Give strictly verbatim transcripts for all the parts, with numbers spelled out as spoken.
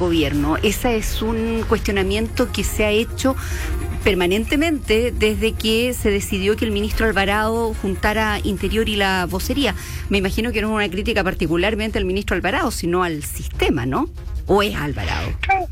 gobierno. Ese es un cuestionamiento que se ha hecho permanentemente desde que se decidió que el ministro Alvarado juntara Interior y la vocería. Me imagino que no es una crítica particularmente al ministro Alvarado, sino al sistema, ¿no? ¿O es Alvarado?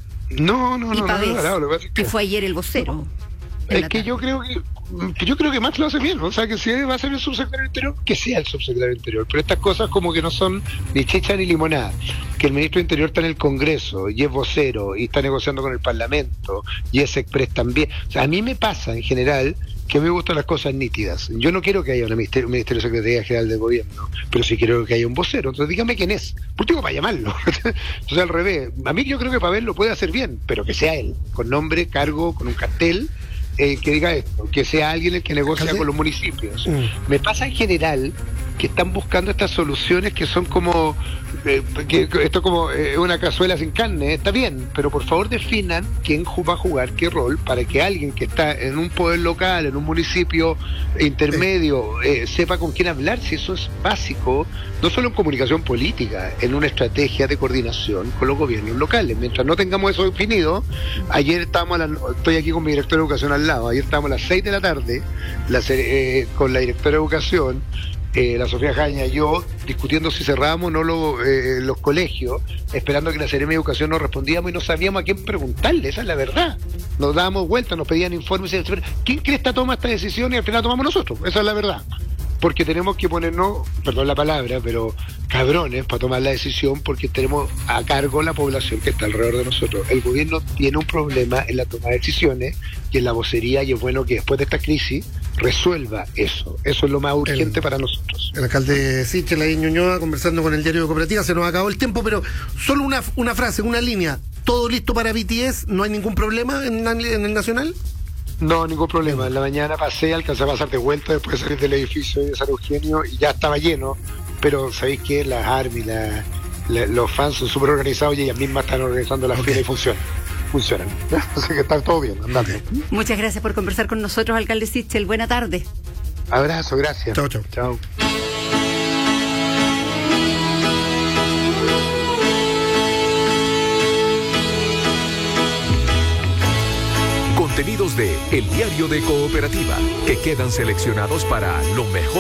No, no, y no, no, Pavés, no, Alvarado, lo que pasa es que, que fue ayer el vocero. no, es que yo creo que que yo creo que Max lo hace bien, ¿no? O sea, que si va a ser el subsecretario Interior, que sea el subsecretario Interior, pero estas cosas como que no son ni chicha ni limonada, que el ministro de Interior está en el Congreso y es vocero y está negociando con el Parlamento y es express también. O sea, a mí me pasa en general que me gustan las cosas nítidas. Yo no quiero que haya un ministerio, un ministerio de Secretaría General del Gobierno, pero sí quiero que haya un vocero. Entonces dígame quién es. Por último, para llamarlo. Entonces al revés. A mí yo creo que Pavés lo puede hacer bien, pero que sea él, con nombre, cargo, con un cartel. Eh, que diga esto, que sea alguien el que negocia ¿Alcalde? Con los municipios. Mm. Me pasa en general que están buscando estas soluciones que son como eh, que, que esto como eh, una cazuela sin carne, está bien, pero por favor definan quién va a jugar qué rol para que alguien que está en un poder local, en un municipio intermedio, eh, sepa con quién hablar, si eso es básico, no solo en comunicación política, en una estrategia de coordinación con los gobiernos locales. Mientras no tengamos eso definido, ayer estábamos a la, estoy aquí con mi director de educación al lado, ayer estábamos a las seis de la tarde la, eh, con la directora de educación, Eh, la Sofía Jaña y yo, discutiendo si cerrábamos o no lo, eh, los colegios, esperando que la Seremi de Educación nos respondíamos y no sabíamos a quién preguntarle, esa es la verdad. Nos dábamos vueltas, nos pedían informes y decían, ¿quién cree que toma esta decisión? Y al final la tomamos nosotros, esa es la verdad. Porque tenemos que ponernos, perdón la palabra, pero cabrones para tomar la decisión, porque tenemos a cargo la población que está alrededor de nosotros. El gobierno tiene un problema en la toma de decisiones y en la vocería, y es bueno que después de esta crisis resuelva eso. Eso es lo más urgente el, para nosotros. El alcalde Sichel ahí en Ñuñoa, conversando con el diario de Cooperativa, se nos acabó el tiempo, pero solo una, una frase, una línea. ¿Todo listo para B T S? ¿No hay ningún problema en, en el Nacional? No, ningún problema. En la mañana pasé, alcancé a pasar de vuelta después de salir del edificio de San Eugenio y ya estaba lleno, pero ¿sabéis qué? Las ARMY, la, la, los fans son súper organizados y ellas mismas están organizando la okay. fila y funcionan. Funcionan. Así que está todo bien, andando. Muchas gracias por conversar con nosotros, alcalde Sichel. Buena tarde. Abrazo, gracias. Chao, chao. Chao. Contenidos de El Diario de Cooperativa, que quedan seleccionados para lo mejor